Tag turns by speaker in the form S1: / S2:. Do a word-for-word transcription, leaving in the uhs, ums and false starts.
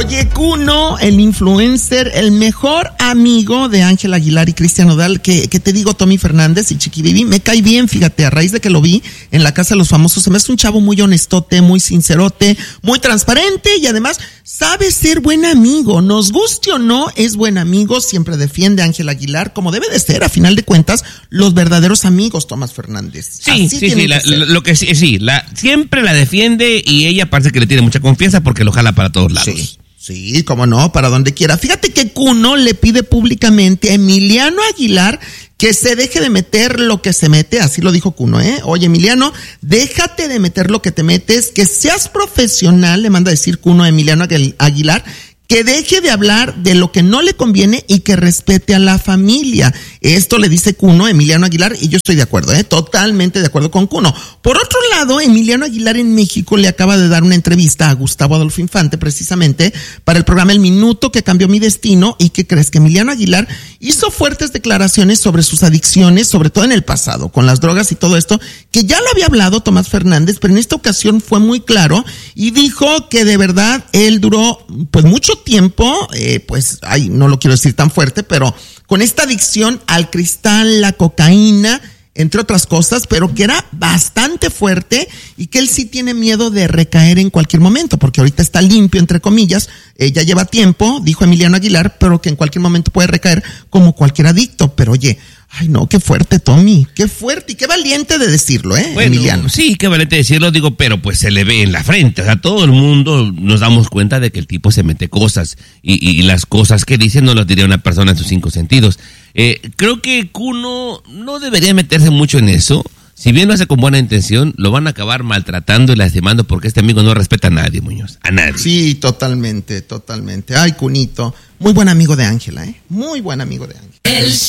S1: Oye, Kuno, el influencer, el mejor amigo de Ángel Aguilar y Cristian Nodal, que, que te digo, Tommy Fernández y Chiqui Baby, me cae bien, fíjate, a raíz de que lo vi en la Casa de los Famosos, se me hace un chavo muy honestote, muy sincerote, muy transparente y además sabe ser buen amigo, nos guste o no, es buen amigo, siempre defiende a Ángel Aguilar, como debe de ser, a final de cuentas, los verdaderos amigos, Tomás Fernández.
S2: Sí,
S1: Así
S2: sí, sí, la,
S1: que
S2: lo que sí, sí, la, siempre la defiende y ella parece que le tiene mucha confianza porque lo jala para todos lados.
S1: Sí. Sí, cómo no, para donde quiera. Fíjate que Kuno le pide públicamente a Emiliano Aguilar que se deje de meter lo que se mete, así lo dijo Kuno, ¿eh? Oye, Emiliano, déjate de meter lo que te metes, que seas profesional, le manda a decir Kuno a Emiliano Aguilar, que deje de hablar de lo que no le conviene y que respete a la familia. Esto le dice Kuno a Emiliano Aguilar y yo estoy de acuerdo, ¿eh? Totalmente de acuerdo con Kuno. Por otro lado, Emiliano Aguilar en México le acaba de dar una entrevista a Gustavo Adolfo Infante precisamente para el programa El Minuto que cambió mi destino. ¿Y qué crees? Que Emiliano Aguilar hizo fuertes declaraciones sobre sus adicciones, sobre todo en el pasado, con las drogas y todo esto, que ya lo había hablado Tomás Fernández, pero en esta ocasión fue muy claro y dijo que de verdad él duró pues mucho tiempo, eh, pues, ay, no lo quiero decir tan fuerte, pero con esta adicción al cristal, la cocaína, entre otras cosas, pero que era bastante fuerte y que él sí tiene miedo de recaer en cualquier momento, porque ahorita está limpio, entre comillas, eh, ya lleva tiempo, dijo Emiliano Aguilar, pero que en cualquier momento puede recaer como cualquier adicto, pero oye, ay no, qué fuerte, Tommy, qué fuerte y qué valiente de decirlo, ¿eh,
S2: bueno,
S1: Emiliano?
S2: Sí, qué valiente decirlo, digo, pero pues se le ve en la frente, o sea, todo el mundo nos damos cuenta de que el tipo se mete cosas y, y las cosas que dice no las diría una persona en sus cinco sentidos. Eh, creo que Kuno no debería meterse mucho en eso. Si bien lo hace con buena intención, lo van a acabar maltratando y lastimando porque este amigo no respeta a nadie, Muñoz, a nadie.
S1: Sí, totalmente, totalmente. Ay, Kunito, muy buen amigo de Ángela, ¿eh? Muy buen amigo de Ángela.